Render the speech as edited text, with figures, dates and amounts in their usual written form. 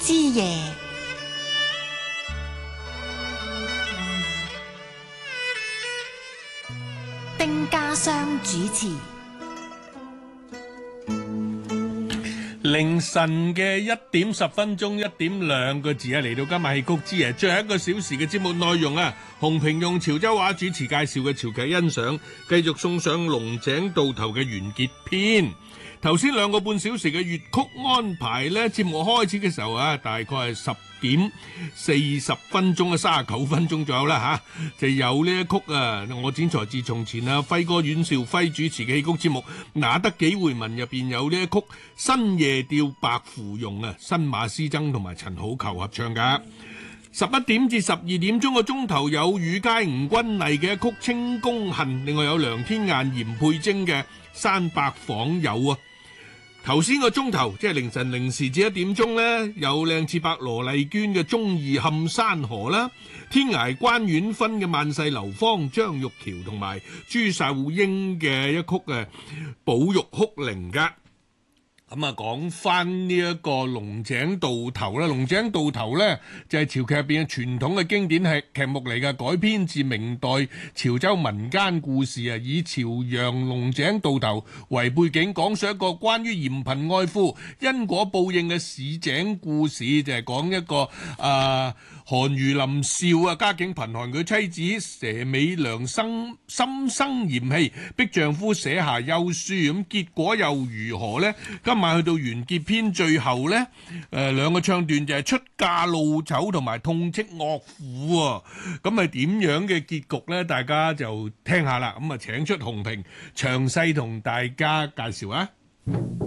之夜，丁家湘主持。 凌晨嘅1:10，1點2個字啊，嚟到今日戲曲之夜最後一個小時嘅節目內容啊，洪平用潮州話主持介紹嘅潮劇欣賞，繼續送上龍井渡頭嘅完結篇。頭先2個半小時嘅粵曲安排呢，節目開始嘅時候啊，大概係10:4039分鐘左右啦吓，就有呢一曲啊，我剪裁自從前啊，輝哥阮兆輝主持嘅戲曲節目，那得幾回文入邊有呢一曲《新夜調白芙蓉》啊，新馬師曾同埋陳好逑合唱噶。11點至12點鐘個鐘頭有羽佳吳君麗嘅一曲《清宮恨》，另外有梁天雁嚴佩貞嘅《山伯訪友》啊。頭先個鐘頭即係凌晨0時至1點鐘呢，有靚次伯羅麗娟嘅《忠義冚山河》啦，天涯關婉芬嘅《萬世流芳》，張玉橋同埋朱秀英嘅一曲《寶玉哭靈》噶。咁啊，講翻呢一個龍井渡頭啦，龍井渡頭呢，就係潮劇入邊嘅傳統嘅經典劇目嚟噶，改編自明代潮州民間故事啊，以潮陽龍井渡頭為背景，講述一個關於嫌貧愛富、因果報應嘅市井故事，就係講一個韓如林少啊，家境貧寒，佢妻子佘美娘心生嫌棄，逼丈夫寫下休書，咁結果又如何呢？今晚去到完結篇最後呢，2個唱段就係出嫁怒丑同埋痛斥岳父喎，咁係點樣嘅結局呢？大家就聽下啦。咁啊，請出洪平詳細同大家介紹啊。